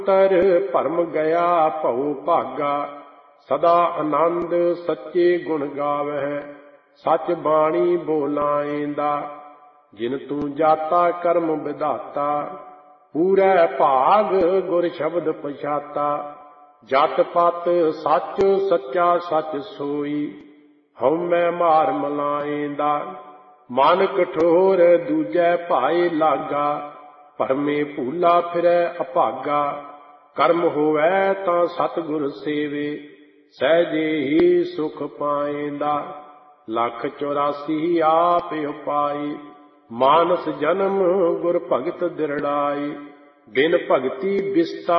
ਤਰ ਭਰਮ ਗਿਆ ਭਉ ਭਾਗਾ। ਸਦਾ ਆਨੰਦ ਸੱਚੇ ਗੁਣ ਗਾਵਹਿ, ਸਚ ਬਾਣੀ ਬੋਲਾਏਂਦਾ। ਜਿਨ ਤੂੰ ਜਾਤਾ ਕਰਮ ਵਿਧਾਤਾ, ਪੂਰੈ ਭਾਗ ਗੁਰ ਸ਼ਬਦ ਪਛਾਤਾ। ਜਤ ਪਤ ਸੱਚ ਸੱਚਾ ਸੱਚ ਸੋਈ, ਹਉਮੈ ਮਾਰ ਮਲਾਏਂਦਾ। ਮਨ ਕਠੋਰ ਦੂਜੈ ਭਾਏ ਲਾਗਾ, ਭਰਮੇ ਭੂਲਾ ਫਿਰੈ ਅਭਾਗਾ। ਕਰਮ ਹੋਵੈ ਤਾਂ ਸਤਿਗੁਰ ਸੇਵੇ, ਸਹਿਜੇ ਹੀ ਸੁਖ ਪਾਏਂਦਾ। 184 ਆਪ ਉਪਾਈ, ਮਾਨਸ ਜਨਮ ਗੁਰ ਭਗਤ ਦਿਰੜਾਈ। ਬਿਨ ਭਗਤੀ ਬਿਸਤਾ